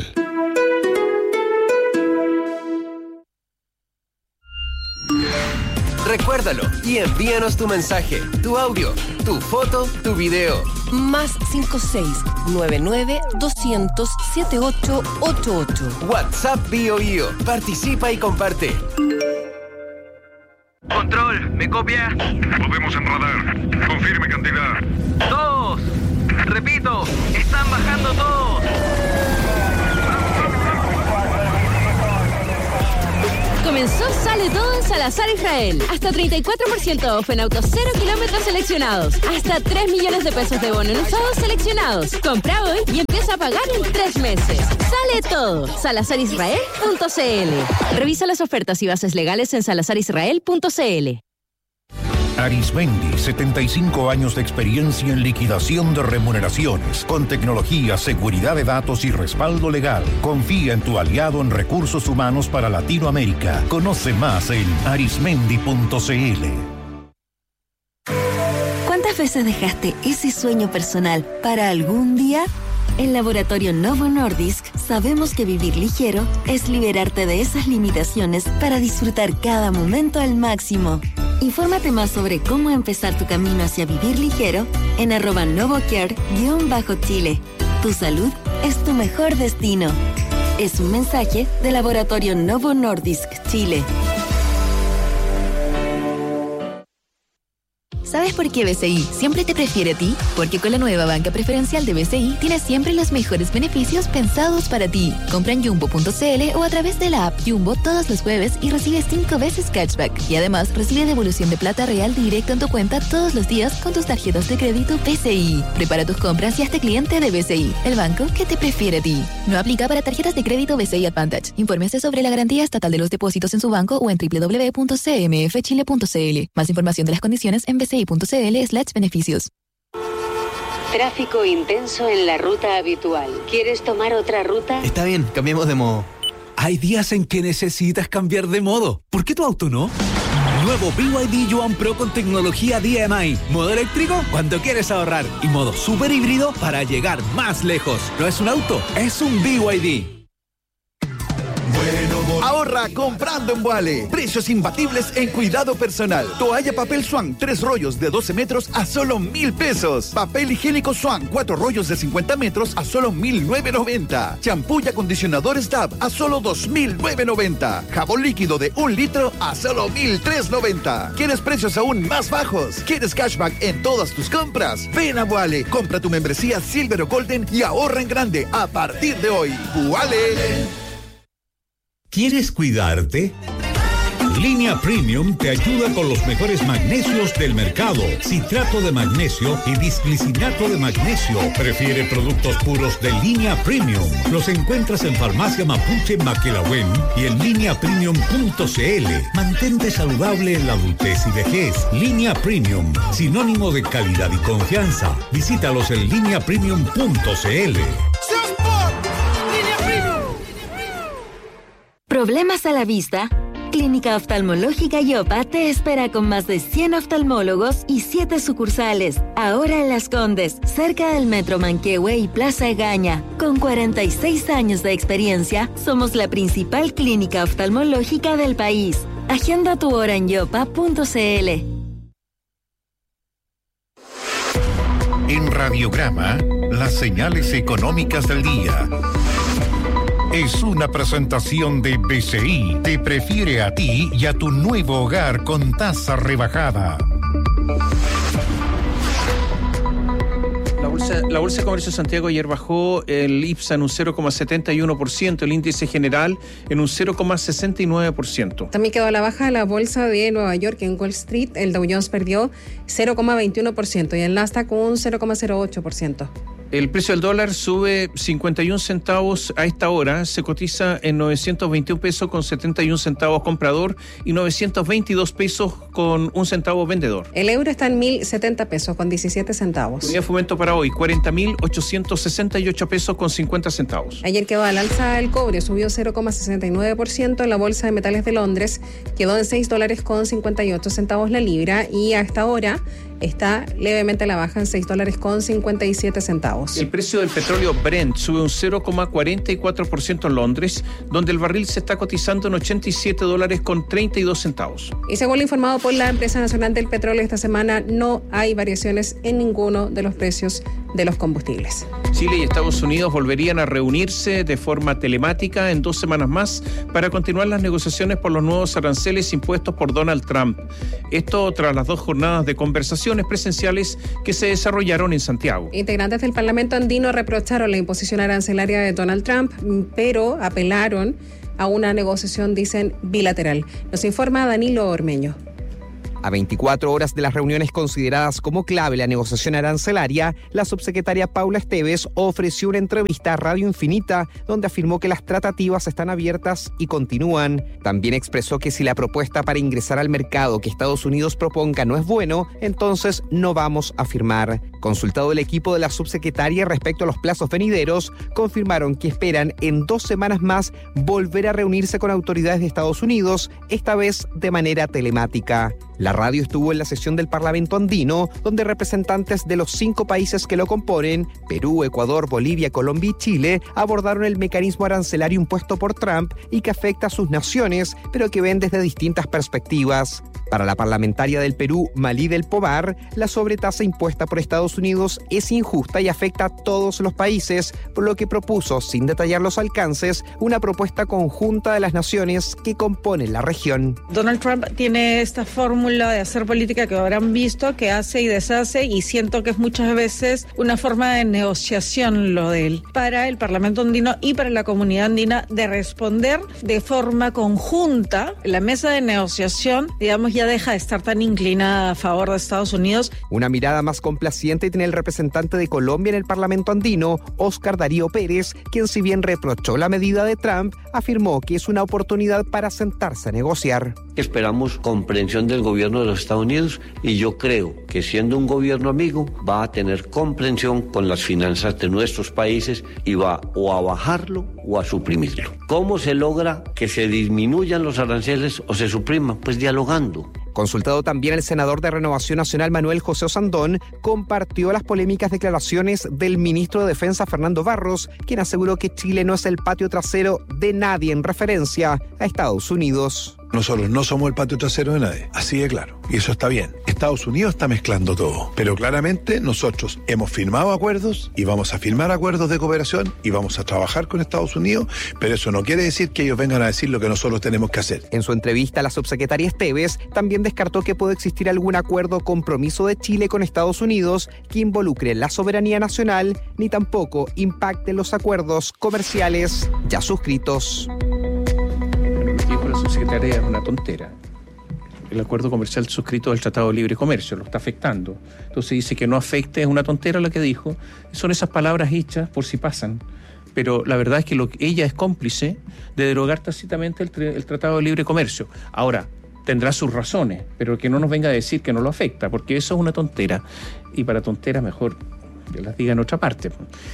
Recuérdalo y envíanos tu mensaje, tu audio, tu foto, tu video. Más 56-99-200-7888. WhatsApp Bio. Participa y comparte. Control, ¿Me copia? Lo vemos en radar. Confirme cantidad. 2. Repito, están bajando todos. Comenzó Sale Todo en Salazar Israel. Hasta 34% off en autos 0 kilómetros seleccionados. Hasta 3 millones de pesos de bono en usados seleccionados. Compra hoy y empieza a pagar en 3 meses. Sale Todo. salazarisrael.cl. Revisa las ofertas y bases legales en salazarisrael.cl. Arismendi, 75 años de experiencia en liquidación de remuneraciones, con tecnología, seguridad de datos y respaldo legal. Confía en tu aliado en recursos humanos para Latinoamérica. Conoce más en arismendi.cl. ¿Cuántas veces dejaste ese sueño personal para algún día? En Laboratorio Novo Nordisk sabemos que vivir ligero es liberarte de esas limitaciones para disfrutar cada momento al máximo. Infórmate más sobre cómo empezar tu camino hacia vivir ligero en @novocare_Chile. Tu salud es tu mejor destino. Es un mensaje de Laboratorio Novo Nordisk Chile. ¿Sabes por qué BCI siempre te prefiere a ti? Porque con la nueva banca preferencial de BCI tienes siempre los mejores beneficios pensados para ti. Compra en Jumbo.cl o a través de la app Jumbo todos los jueves y recibe 5 veces cashback. Y además recibe devolución de plata real directo en tu cuenta todos los días con tus tarjetas de crédito BCI. Prepara tus compras y hazte cliente de BCI, el banco que te prefiere a ti. No aplica para tarjetas de crédito BCI Advantage. Infórmese sobre la garantía estatal de los depósitos en su banco o en www.cmfchile.cl. Más información de las condiciones en bci.cl/beneficios. Tráfico intenso en la ruta habitual. ¿Quieres tomar otra ruta? Está bien, cambiemos de modo. Hay días en que necesitas cambiar de modo. ¿Por qué tu auto no? Nuevo BYD Yuan Pro con tecnología DMI. Modo eléctrico cuando quieres ahorrar. Y modo super híbrido para llegar más lejos. No es un auto, es un BYD. Ahorra comprando en Wale. Precios imbatibles en cuidado personal. Toalla papel Swan, 3 rollos de 12 metros a solo 1,000 pesos. Papel higiénico Swan, 4 rollos de 50 metros a solo 1,990. Champú y acondicionadores Dab a solo 2,990. Jabón líquido de 1 litro a solo 1,390. ¿Quieres precios aún más bajos? ¿Quieres cashback en todas tus compras? Ven a Wale, compra tu membresía Silver o Golden y ahorra en grande a partir de hoy. Wale. ¿Quieres cuidarte? Línea Premium te ayuda con los mejores magnesios del mercado. Citrato de magnesio y disglicinato de magnesio. Prefiere productos puros de Línea Premium. Los encuentras en Farmacia Mapuche Maquelahuen y en lineapremium.cl. Mantente saludable en la adultez y vejez. Línea Premium, sinónimo de calidad y confianza. Visítalos en lineapremium.cl. ¿Problemas a la vista? Clínica Oftalmológica Yopa te espera con más de 100 oftalmólogos y 7 sucursales. Ahora en Las Condes, cerca del Metro Manquehue y Plaza Egaña. Con 46 años de experiencia, somos la principal clínica oftalmológica del país. Agenda tu hora en yopa.cl. En Radiograma, las señales económicas del día. Es una presentación de BCI. Te prefiere a ti y a tu nuevo hogar con tasa rebajada. La Bolsa de Comercio de Santiago ayer bajó el IPSA en un 0,71%, el índice general en un 0,69%. También quedó a la baja la Bolsa de Nueva York en Wall Street. El Dow Jones perdió 0,21% y el Nasdaq un 0,08%. El precio del dólar sube 51 centavos a esta hora, se cotiza en 921 pesos con 71 centavos comprador y 922 pesos con 1 centavo vendedor. El euro está en 1.070 pesos con 17 centavos. Unidad de fomento para hoy, 40.868 pesos con 50 centavos. Ayer quedó al alza el cobre, subió 0,69%. En la Bolsa de Metales de Londres quedó en $6 con 58 centavos la libra y a esta hora está levemente a la baja en $6 con 57 centavos. El precio del petróleo Brent sube un 0,44% en Londres, donde el barril se está cotizando en $87 con 32 centavos. Y según lo informado por la Empresa Nacional del Petróleo, esta semana no hay variaciones en ninguno de los precios de los combustibles. Chile y Estados Unidos volverían a reunirse de forma telemática en 2 semanas más para continuar las negociaciones por los nuevos aranceles impuestos por Donald Trump. Esto tras las 2 jornadas de conversaciones presenciales que se desarrollaron en Santiago. Integrantes del Parlamento andino reprocharon la imposición arancelaria de Donald Trump, pero apelaron a una negociación, dicen, bilateral. Nos informa Danilo Ormeño. A 24 horas de las reuniones consideradas como clave la negociación arancelaria, la subsecretaria Paula Esteves ofreció una entrevista a Radio Infinita donde afirmó que las tratativas están abiertas y continúan. También expresó que si la propuesta para ingresar al mercado que Estados Unidos proponga no es bueno, entonces no vamos a firmar. Consultado el equipo de la subsecretaria respecto a los plazos venideros, confirmaron que esperan en 2 semanas más volver a reunirse con autoridades de Estados Unidos, esta vez de manera telemática. La radio estuvo en la sesión del Parlamento andino, donde representantes de los 5 países que lo componen, Perú, Ecuador, Bolivia, Colombia y Chile, abordaron el mecanismo arancelario impuesto por Trump y que afecta a sus naciones, pero que ven desde distintas perspectivas. Para la parlamentaria del Perú, Malí del Pobar, la sobretasa impuesta por Estados Unidos es injusta y afecta a todos los países, por lo que propuso, sin detallar los alcances, una propuesta conjunta de las naciones que componen la región. Donald Trump tiene esta fórmula de hacer política que habrán visto, que hace y deshace, y siento que es muchas veces una forma de negociación lo de él, para el Parlamento andino y para la comunidad andina, de responder de forma conjunta. La mesa de negociación, digamos, ya deja de estar tan inclinada a favor de Estados Unidos. Una mirada más complaciente tiene el representante de Colombia en el Parlamento andino, Óscar Darío Pérez, quien si bien reprochó la medida de Trump, afirmó que es una oportunidad para sentarse a negociar. Esperamos comprensión del gobierno de los Estados Unidos y yo creo que siendo un gobierno amigo va a tener comprensión con las finanzas de nuestros países y va o a bajarlo o a suprimirlo. ¿Cómo se logra que se disminuyan los aranceles o se supriman? Pues dialogando. Consultado también, el senador de Renovación Nacional Manuel José Osandón compartió las polémicas declaraciones del ministro de Defensa Fernando Barros, quien aseguró que Chile no es el patio trasero de nadie en referencia a Estados Unidos. Nosotros no somos el patio trasero de nadie, así de claro, y eso está bien. Estados Unidos está mezclando todo, pero claramente nosotros hemos firmado acuerdos y vamos a firmar acuerdos de cooperación y vamos a trabajar con Estados Unidos, pero eso no quiere decir que ellos vengan a decir lo que nosotros tenemos que hacer. En su entrevista, la subsecretaria Esteves también descartó que pueda existir algún acuerdo o compromiso de Chile con Estados Unidos que involucre la soberanía nacional, ni tampoco impacte los acuerdos comerciales ya suscritos. La subsecretaria es una tontera. El acuerdo comercial suscrito del Tratado de Libre Comercio lo está afectando. Entonces dice que no afecte, es una tontera lo que dijo. Son esas palabras hechas por si pasan. Pero la verdad es que ella es cómplice de derogar tácitamente el Tratado de Libre Comercio. Ahora, tendrá sus razones, pero que no nos venga a decir que no lo afecta, porque eso es una tontera. Y para tontera mejor que las diga en otra parte.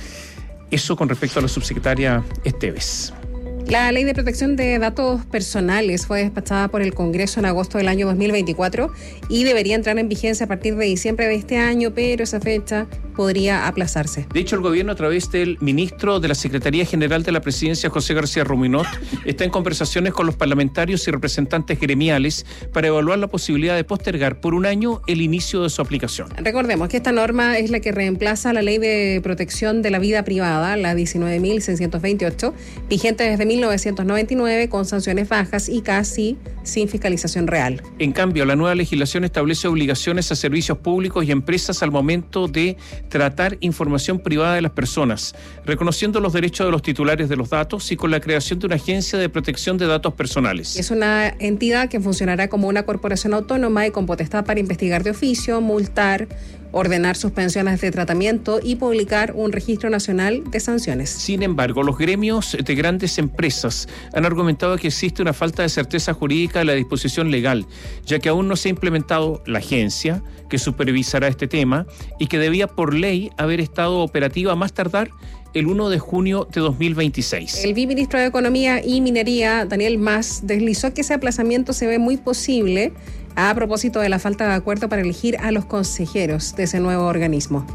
Eso con respecto a la subsecretaria Esteves. La Ley de Protección de Datos Personales fue despachada por el Congreso en agosto del año 2024 y debería entrar en vigencia a partir de diciembre de este año, pero esa fecha podría aplazarse. De hecho, el gobierno, a través del ministro de la Secretaría General de la Presidencia, José García Ruminot, está en conversaciones con los parlamentarios y representantes gremiales para evaluar la posibilidad de postergar por un año el inicio de su aplicación. Recordemos que esta norma es la que reemplaza la Ley de Protección de la Vida Privada, la 19.628, vigente desde 1999, con sanciones bajas y casi sin fiscalización real. En cambio, la nueva legislación establece obligaciones a servicios públicos y empresas al momento de tratar información privada de las personas, reconociendo los derechos de los titulares de los datos y con la creación de una agencia de protección de datos personales. Es una entidad que funcionará como una corporación autónoma y con potestad para investigar de oficio, multar, ordenar suspensiones de tratamiento y publicar un registro nacional de sanciones. Sin embargo, los gremios de grandes empresas han argumentado que existe una falta de certeza jurídica de la disposición legal, ya que aún no se ha implementado la agencia que supervisará este tema y que debía por ley haber estado operativa a más tardar el 1 de junio de 2026. El viceministro de Economía y Minería, Daniel Mas, deslizó que ese aplazamiento se ve muy posible a propósito de la falta de acuerdo para elegir a los consejeros de ese nuevo organismo.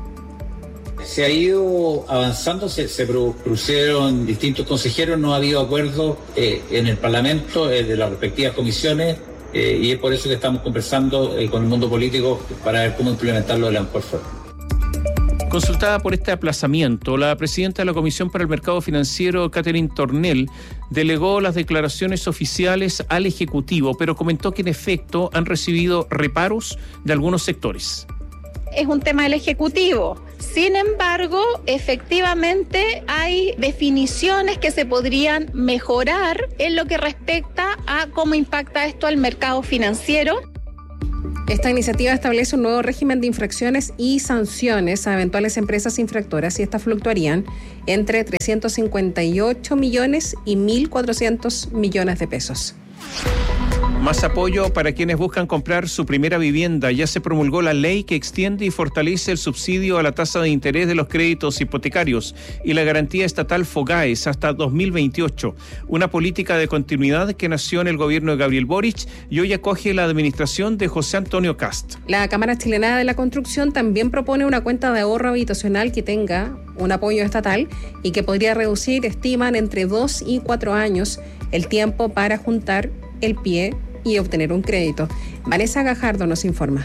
Se ha ido avanzando, se produjeron distintos consejeros, no ha habido acuerdo en el Parlamento de las respectivas comisiones y es por eso que estamos conversando con el mundo político para ver cómo implementarlo de la mejor forma. Consultada por este aplazamiento, la presidenta de la Comisión para el Mercado Financiero, Catherine Tornell, delegó las declaraciones oficiales al Ejecutivo, pero comentó que en efecto han recibido reparos de algunos sectores. Es un tema del Ejecutivo. Sin embargo, efectivamente hay definiciones que se podrían mejorar en lo que respecta a cómo impacta esto al mercado financiero. Esta iniciativa establece un nuevo régimen de infracciones y sanciones a eventuales empresas infractoras y estas fluctuarían entre 358 millones y 1.400 millones de pesos. Más apoyo para quienes buscan comprar su primera vivienda. Ya se promulgó la ley que extiende y fortalece el subsidio a la tasa de interés de los créditos hipotecarios y la garantía estatal FOGAES hasta 2028. Una política de continuidad que nació en el gobierno de Gabriel Boric y hoy acoge la administración de José Antonio Kast. La Cámara Chilena de la Construcción también propone una cuenta de ahorro habitacional que tenga un apoyo estatal y que podría reducir, estiman, entre 2 y 4 años el tiempo para juntar el pie y obtener un crédito. Vanessa Gajardo nos informa.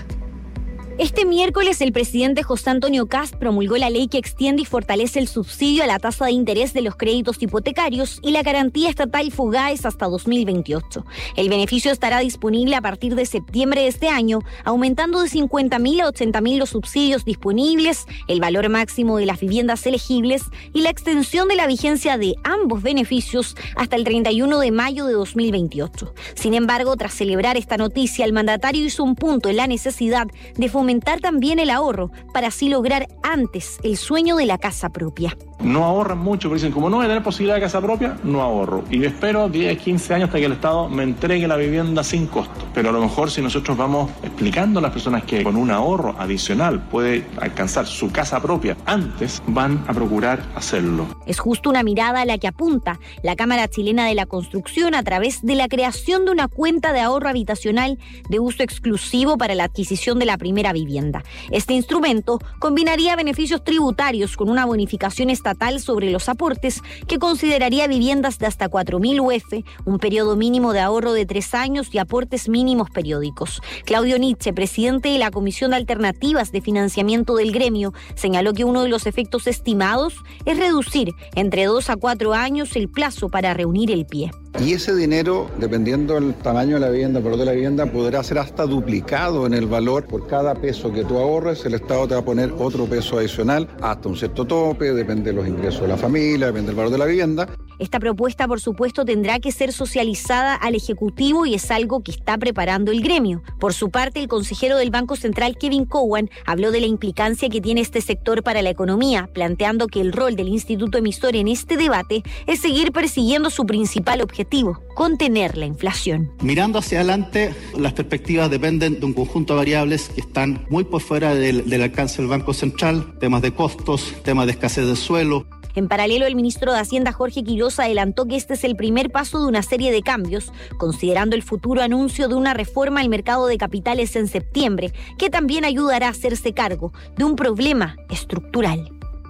Este miércoles el presidente José Antonio Kast promulgó la ley que extiende y fortalece el subsidio a la tasa de interés de los créditos hipotecarios y la garantía estatal FOGAES hasta 2028. El beneficio estará disponible a partir de septiembre de este año, aumentando de 50.000 a 80.000 los subsidios disponibles, el valor máximo de las viviendas elegibles y la extensión de la vigencia de ambos beneficios hasta el 31 de mayo de 2028. Sin embargo, tras celebrar esta noticia, el mandatario hizo un punto en la necesidad de fomentar también el ahorro para así lograr antes el sueño de la casa propia. No ahorran mucho, pero dicen, como no voy a tener posibilidad de casa propia, no ahorro. Y espero 10, 15 años hasta que el Estado me entregue la vivienda sin costo. Pero a lo mejor si nosotros vamos explicando a las personas que con un ahorro adicional puede alcanzar su casa propia, antes van a procurar hacerlo. Es justo una mirada a la que apunta la Cámara Chilena de la Construcción a través de la creación de una cuenta de ahorro habitacional de uso exclusivo para la adquisición de la primera vivienda. Este instrumento combinaría beneficios tributarios con una bonificación estatal sobre los aportes que consideraría viviendas de hasta 4.000 UF, un periodo mínimo de ahorro de 3 años y aportes mínimos periódicos. Claudio Nietzsche, presidente de la Comisión de Alternativas de Financiamiento del gremio, señaló que uno de los efectos estimados es reducir entre 2 a 4 años el plazo para reunir el pie. Y ese dinero, dependiendo del tamaño de la vivienda, el valor de la vivienda, podrá ser hasta duplicado en el valor. Por cada peso que tú ahorres, el Estado te va a poner otro peso adicional hasta un cierto tope, depende de los ingresos de la familia, depende del valor de la vivienda. Esta propuesta, por supuesto, tendrá que ser socializada al Ejecutivo y es algo que está preparando el gremio. Por su parte, el consejero del Banco Central, Kevin Cowan, habló de la implicancia que tiene este sector para la economía, planteando que el rol del Instituto Emisor en este debate es seguir persiguiendo su principal objetivo, contener la inflación. Mirando hacia adelante, las perspectivas dependen de un conjunto de variables que están muy por fuera del alcance del Banco Central, temas de costos, temas de escasez de suelo. En paralelo, el ministro de Hacienda, Jorge Quiroz, adelantó que este es el primer paso de una serie de cambios, considerando el futuro anuncio de una reforma al mercado de capitales en septiembre, que también ayudará a hacerse cargo de un problema estructural.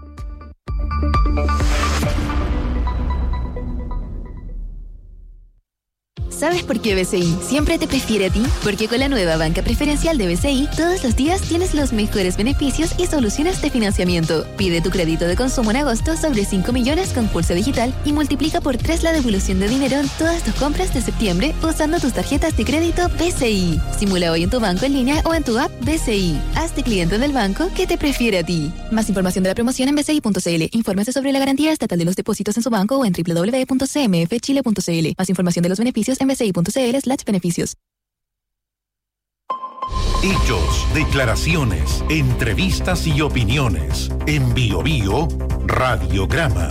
¿Sabes por qué BCI siempre te prefiere a ti? Porque con la nueva banca preferencial de BCI, todos los días tienes los mejores beneficios y soluciones de financiamiento. Pide tu crédito de consumo en agosto sobre 5 millones con pulso digital y multiplica por 3 la devolución de dinero en todas tus compras de septiembre usando tus tarjetas de crédito BCI. Simula hoy en tu banco en línea o en tu app BCI. Hazte cliente del banco que te prefiere a ti. Más información de la promoción en bci.cl. Infórmese sobre la garantía estatal de los depósitos en su banco o en www.cmfchile.cl. Más información de los beneficios en bci.cl/beneficios. Hechos, declaraciones, entrevistas y opiniones. En Bio Bio, Radiograma.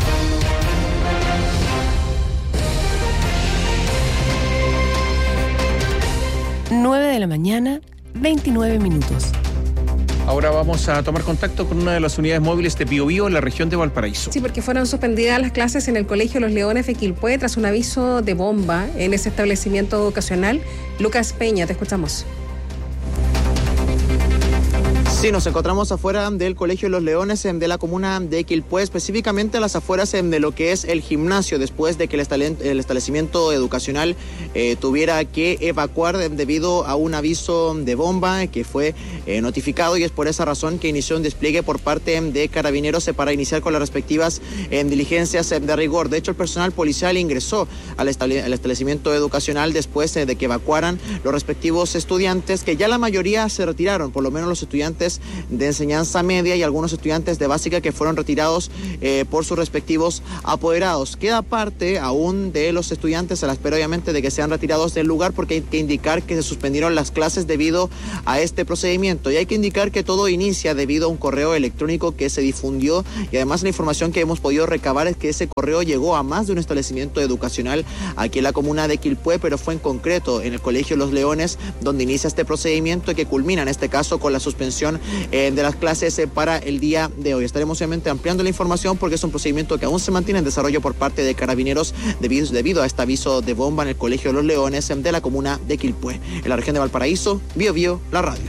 Nueve de la mañana, 29 minutos. Ahora vamos a tomar contacto con una de las unidades móviles de Bio Bio en la región de Valparaíso. Sí, porque fueron suspendidas las clases en el Colegio Los Leones de Quilpué tras un aviso de bomba en ese establecimiento educacional. Lucas Peña, te escuchamos. Sí, nos encontramos afuera del Colegio Los Leones de la comuna de Quilpué, específicamente a las afueras de lo que es el gimnasio, después de que el establecimiento educacional tuviera que evacuar debido a un aviso de bomba que fue notificado, y es por esa razón que inició un despliegue por parte de Carabineros para iniciar con las respectivas diligencias de rigor. De hecho, el personal policial ingresó al establecimiento educacional después de que evacuaran los respectivos estudiantes, que ya la mayoría se retiraron, por lo menos los estudiantes de enseñanza media y algunos estudiantes de básica que fueron retirados por sus respectivos apoderados. Queda parte aún de los estudiantes a la espera, obviamente, de que sean retirados del lugar, porque hay que indicar que se suspendieron las clases debido a este procedimiento, y hay que indicar que todo inicia debido a un correo electrónico que se difundió, y además la información que hemos podido recabar es que ese correo llegó a más de un establecimiento educacional aquí en la comuna de Quilpué, pero fue en concreto en el Colegio Los Leones donde inicia este procedimiento y que culmina en este caso con la suspensión de las clases para el día de hoy. Estaremos obviamente ampliando la información porque es un procedimiento que aún se mantiene en desarrollo por parte de Carabineros debido a este aviso de bomba en el Colegio Los Leones de la comuna de Quilpué. En la región de Valparaíso, Bio Bio, la radio.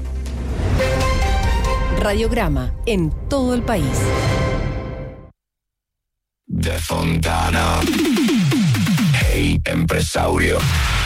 Radiograma en todo el país. De Fontana. Hey, empresario.